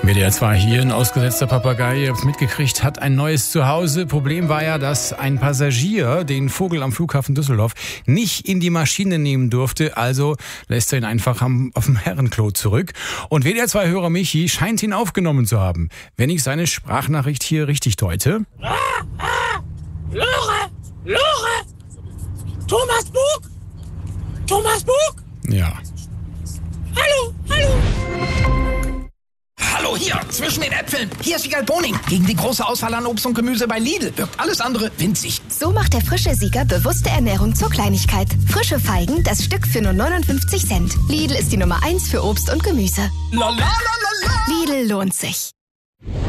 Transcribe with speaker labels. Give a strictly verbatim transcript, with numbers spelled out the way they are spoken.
Speaker 1: W D R zwei hier, ein ausgesetzter Papagei, ihr habt's mitgekriegt, hat ein neues Zuhause. Problem war ja, dass ein Passagier den Vogel am Flughafen Düsseldorf nicht in die Maschine nehmen durfte, also lässt er ihn einfach am, auf dem Herrenklo zurück. Und W D R zwei-Hörer Michi scheint ihn aufgenommen zu haben, wenn ich seine Sprachnachricht hier richtig deute.
Speaker 2: Ah, ah, Lore, Lore, Thomas Bug, Thomas Bug,
Speaker 1: Ja.
Speaker 2: hallo, hallo.
Speaker 3: Hallo, hier, zwischen den Äpfeln. Hier ist Siegal Boning. Gegen die große Auswahl an Obst und Gemüse bei Lidl wirkt alles andere winzig.
Speaker 4: So macht der frische Sieger bewusste Ernährung zur Kleinigkeit. Frische Feigen, das Stück für nur neunundfünfzig Cent. Lidl ist die Nummer eins für Obst und Gemüse.
Speaker 3: La la la la la.
Speaker 4: Lidl lohnt sich.